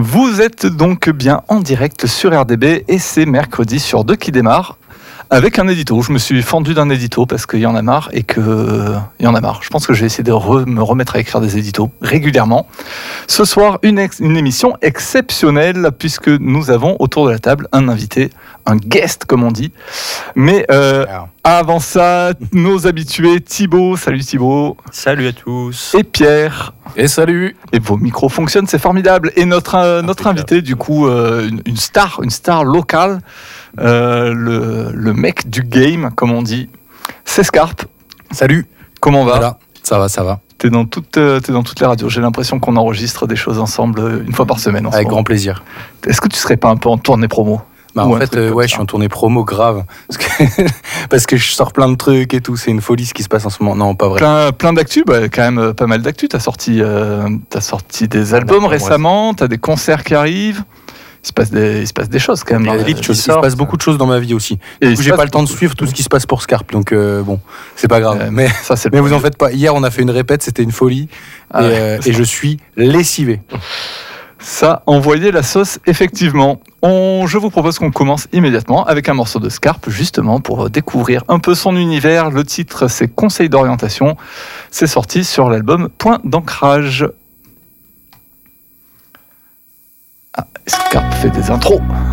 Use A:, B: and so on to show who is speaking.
A: Vous êtes donc bien en direct sur RDB et c'est mercredi sur 2 qui démarre avec un édito. Je me suis fendu d'un édito parce qu'il y en a marre et que il y en a marre. Je pense que je vais essayer de me remettre à écrire des éditos régulièrement. Ce soir, une émission exceptionnelle puisque nous avons autour de la table un invité, un guest comme on dit. Mais avant ça, nos habitués, Thibaut. Salut Thibaut.
B: Salut à tous.
A: Et Pierre.
C: Et salut.
A: Et vos micros fonctionnent, c'est formidable. Et notre invité, du coup, une star locale, le mec du game, comme on dit, c'est Scarpe.
C: Salut.
A: Comment va ?
C: Voilà, ça va.
A: T'es dans toutes les radios. J'ai l'impression qu'on enregistre des choses ensemble une fois par semaine.
C: Avec grand plaisir.
A: Est-ce que tu serais pas un peu en tournée promo ?
C: En fait, je suis en tournée promo grave. Parce que je sors plein de trucs et tout. C'est une folie ce qui se passe en ce moment. Non, pas vrai.
A: Plein d'actu, quand même pas mal d'actu. T'as sorti des albums récemment, t'as des concerts qui arrivent. Il se passe des choses quand même.
C: Il se passe beaucoup de choses dans ma vie aussi. Du coup, j'ai pas le temps de suivre tout ce qui se passe pour Scarpe. Donc c'est pas grave. Mais vous en faites pas. Hier, on a fait une répète, c'était une folie. Et je suis lessivé.
A: Ça envoyait la sauce, effectivement. Je vous propose qu'on commence immédiatement avec un morceau de Scarpe, justement, pour découvrir un peu son univers. Le titre, c'est Conseil d'orientation. C'est sorti sur l'album Point d'ancrage. Scarpe fait des intros.